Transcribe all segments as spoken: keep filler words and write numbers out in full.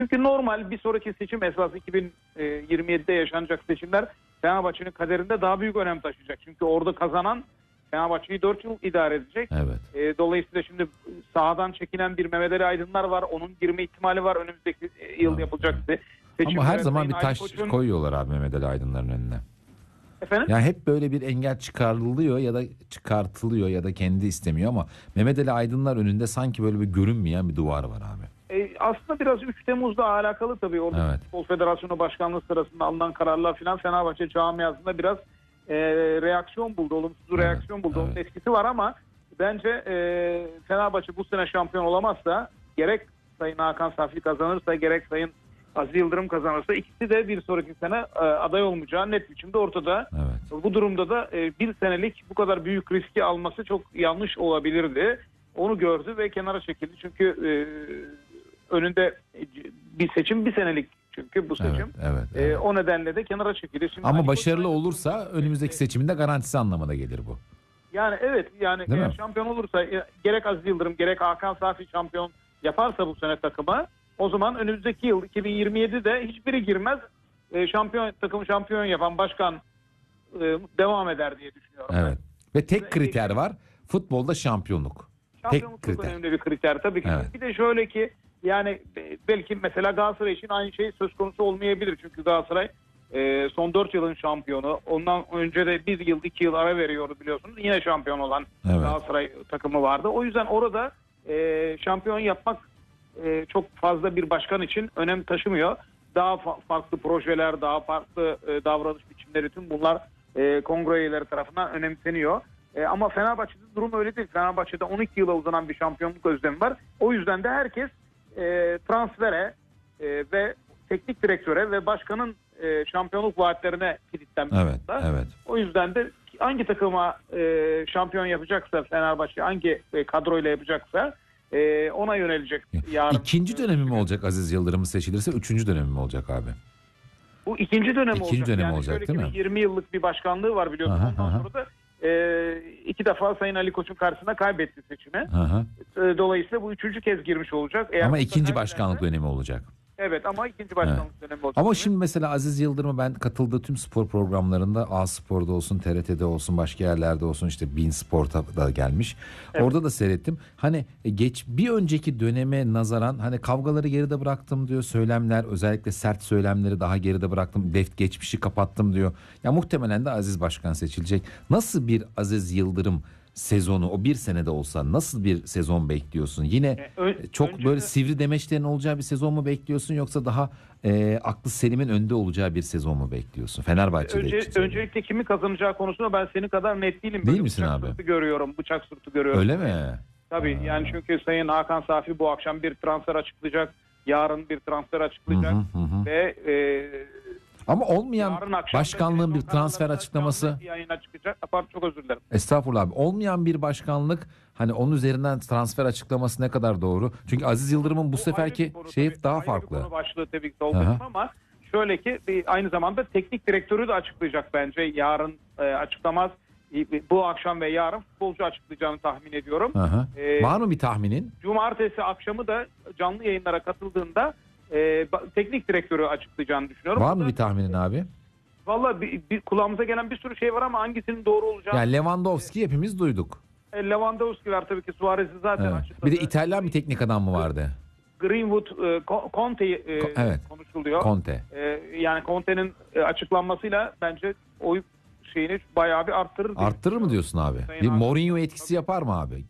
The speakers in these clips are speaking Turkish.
Çünkü normal bir sonraki seçim esası iki bin yirmi yedide yaşanacak seçimler Fenerbahçe'nin kaderinde daha büyük önem taşıyacak. Çünkü orada kazanan Fenerbahçe'yi dört yıl idare edecek. Evet. E, dolayısıyla şimdi sahadan çekinen bir Mehmet Ali Aydınlar var. Onun girme ihtimali var önümüzdeki yıl Evet, yapılacak evet. seçim. Ama her zaman Sayın bir taş Ali Koç'un... koyuyorlar abi Mehmet Ali Aydınların önüne. Efendim? Yani hep böyle bir engel çıkarılıyor ya da çıkartılıyor ya da kendi istemiyor ama Mehmet Ali Aydınlar önünde sanki böyle bir görünmeyen bir duvar var abi. E, aslında biraz üç Temmuz'la alakalı tabii. Orada Evet. Futbol Federasyonu Başkanlığı sırasında alınan kararlar filan Fenerbahçe camiasında biraz e, reaksiyon buldu. Olumsuz Evet, reaksiyon buldu. evet. Onun etkisi var ama bence e, Fenerbahçe bu sene şampiyon olamazsa, gerek Sayın Hakan Safi kazanırsa gerek Sayın Aziz Yıldırım kazanırsa, ikisi de bir sonraki sene e, aday olmayacağı net biçimde ortada. Evet. Bu durumda da e, bir senelik bu kadar büyük riski alması çok yanlış olabilirdi. Onu gördü ve kenara çekildi. Çünkü e, önünde bir seçim bir senelik, çünkü bu seçim. Evet, evet, E, evet. o nedenle de kenara çekildi. Şimdi Ama Ali Koç başarılı aynı olursa durumda- önümüzdeki seçimin de garantisi anlamına gelir bu. Yani evet, yani Değil eğer mi? şampiyon olursa e, gerek Aziz Yıldırım gerek Hakan Safi şampiyon yaparsa bu sene takıma, o zaman önümüzdeki yıl iki bin yirmi yedide hiçbiri girmez. E, şampiyon takımı şampiyon yapan başkan e, devam eder diye düşünüyorum. Evet. Ve tek kriter var. Futbolda şampiyonluk. Şampiyonluk Tek çok kriter. önemli bir kriter tabii ki. Evet. Bir de şöyle ki, yani belki mesela Galatasaray için aynı şey söz konusu olmayabilir. Çünkü Galatasaray e, son dört yılın şampiyonu. Ondan önce de bir yıl iki yıl ara veriyordu biliyorsunuz. Yine şampiyon olan Evet. Galatasaray takımı vardı. O yüzden orada e, şampiyon yapmak e, çok fazla bir başkan için önem taşımıyor. Daha fa- farklı projeler, daha farklı e, davranış biçimleri, tüm bunlar e, kongre üyeleri tarafından önemseniyor. E, ama Fenerbahçe'de durum öyle değil. Fenerbahçe'de on iki yıla uzanan bir şampiyonluk özlemi var. O yüzden de herkes e, transfere e, ve teknik direktöre ve başkanın e, şampiyonluk vaatlerine kilitlenmiş Evet, durumda. evet. O yüzden de hangi takıma e, şampiyon yapacaksa Fenerbahçe, hangi e, kadroyla yapacaksa e, ona yönelecek yarın. İkinci dönemi mi olacak Aziz Yıldırım seçilirse? Üçüncü dönemi mi olacak abi? Bu ikinci dönem İkinci olacak. dönem yani olacak, şöyle değil ki mi? bir yirmi yıllık bir başkanlığı var biliyorsun. Aha, Ondan aha. sonra da e, iki defa Sayın Ali Koç'un karşısına kaybetti seçimi. Hı hı. E, dolayısıyla bu üçüncü kez girmiş olacak. Eğer Ama bu ikinci sefer başkanlık giderse- dönemi olacak. Evet, ama ikinci başkanlık dönemi olacak. Ama Evet. şimdi mesela Aziz Yıldırım'ı ben katıldığı tüm spor programlarında, A Spor'da olsun, T R T'de olsun, başka yerlerde olsun, işte Bein Sport'a da gelmiş. Evet. Orada da seyrettim. Hani geç bir önceki döneme nazaran hani kavgaları geride bıraktım diyor, söylemler, özellikle sert söylemleri daha geride bıraktım, deft geçmişi kapattım diyor. Ya muhtemelen de Aziz Başkan seçilecek. Nasıl bir Aziz Yıldırım sezonu, o bir senede olsa nasıl bir sezon bekliyorsun? Yine E, ö- çok önce böyle de- sivri demeçlerin olacağı bir sezon mu bekliyorsun, yoksa daha e, aklı selimin önde olacağı bir sezon mu bekliyorsun? Fenerbahçe'de Önce, için söylüyorum. öncelikle kimi kazanacağı konusunda ben senin kadar net değilim. Değil Böyle misin bıçak abi? sırtı görüyorum, bıçak sırtı görüyorum. Öyle mi? Tabii Ha. yani çünkü Sayın Hakan Safi bu akşam bir transfer açıklayacak. Yarın bir transfer açıklayacak. Hı hı, hı hı. Ve e, Ama olmayan yarın akşam da başkanlığın bir televizyon transfer kanallarında açıklaması, canlı yayına çıkacak. Pardon, çok özür dilerim. estağfurullah abi, olmayan bir başkanlık, hani onun üzerinden transfer açıklaması ne kadar doğru? Çünkü Aziz Yıldırım'ın bu Bu seferki ayrı bir konu şeyi tabii, daha ayrı farklı. Bir konu başlığı tabii ki Aha. Tolga'cığım, ama şöyle ki bir, aynı zamanda teknik direktörü de açıklayacak bence. Yarın e, açıklamaz. E, Bu akşam ve yarın futbolcu açıklayacağını tahmin ediyorum. Hı hı. Ee, Var mı bir tahminin? Cumartesi akşamı da canlı yayınlara katıldığında e, ba- teknik direktörü açıklayacağını düşünüyorum. Var Bu mı da- bir tahminin abi? Valla bir, bir kulağımıza gelen bir sürü şey var ama hangisinin doğru olacağı. Yani Lewandowski hepimiz duyduk. E, Lewandowski var tabii ki, Suarez'i zaten Evet. açıkladı. Bir de İtalyan bir teknik adam mı vardı? Greenwood, e, Ko- Conte e, Ko- evet. konuşuluyor. Conte. E, yani Conte'nin e, açıklanmasıyla bence oy şeyini bayağı bir arttırır. diye Arttırır mı diyorsun abi? Sayın Bir Hakan. Mourinho etkisi yapar mı abi?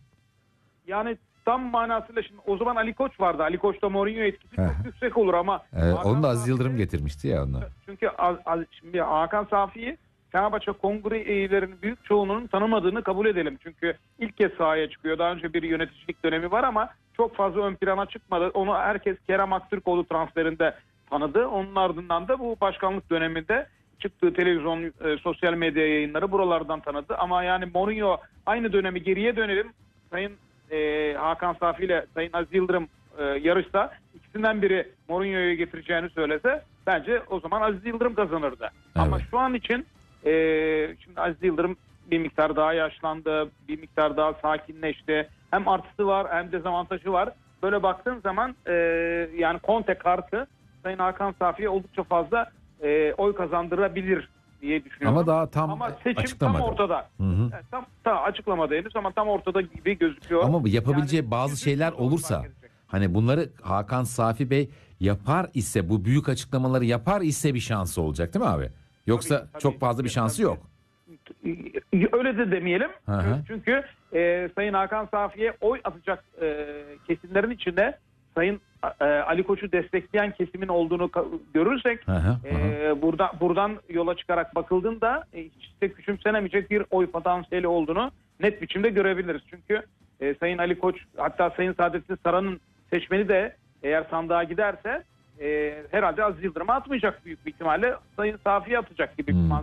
Yani tam manasıyla şimdi o zaman Ali Koç vardı. Ali Koç'ta Mourinho etkisi çok Heh. yüksek olur ama Evet, Hakan onu da Aziz Safi- Yıldırım getirmişti ya onu. Çünkü az, az, şimdi Hakan Safi'yi Fenerbahçe kongre üyelerinin büyük çoğunun tanımadığını kabul edelim. Çünkü ilk kez sahaya çıkıyor. Daha önce bir yöneticilik dönemi var ama çok fazla ön plana çıkmadı. Onu herkes Kerem Aktürkoğlu transferinde tanıdı. Onun ardından da bu başkanlık döneminde çıktığı televizyon, e, sosyal medya yayınları buralardan tanıdı. Ama yani Mourinho, aynı dönemi geriye dönelim. Sayın e, Hakan Safi ile Sayın Aziz Yıldırım e, yarışsa, ikisinden biri Mourinho'yu getireceğini söylese, bence o zaman Aziz Yıldırım kazanırdı. Ama Evet. şu an için e, şimdi Aziz Yıldırım bir miktar daha yaşlandı, bir miktar daha sakinleşti. Hem artısı var hem dezavantajı var. böyle baktığın zaman e, yani Conte kartı Sayın Hakan Safi'ye oldukça fazla e, oy kazandırabilir diye düşünüyorum. Ama daha tam ama seçim açıklamadı. tam ortada. Hı hı. Yani tam, tam açıklamadı henüz ama tam ortada gibi gözüküyor. Ama yapabileceği Yani bazı yüzde şeyler yüz oy olursa, fark edecek. hani bunları Hakan Safi Bey yapar ise, bu büyük açıklamaları yapar ise bir şansı olacak değil mi abi? Yoksa Tabii, tabii, çok fazla bir tabii, şansı tabii. yok. Öyle de demeyelim. Hı hı. Çünkü e, Sayın Hakan Safi'ye oy atacak e, kesimlerin içinde Sayın e, Ali Koç'u destekleyen kesimin olduğunu ka- görürsek Hı hı, hı hı. e, burada buradan yola çıkarak bakıldığında e, hiç de küçümsenemeyecek bir oy potansiyeli olduğunu net biçimde görebiliriz. Çünkü e, Sayın Ali Koç, hatta Sayın Saadettin Saran'ın seçmeni de eğer sandığa giderse e, herhalde Aziz Yıldırım'a atmayacak, büyük bir ihtimalle Sayın Safi'ye atacak gibi bir Hmm. manzara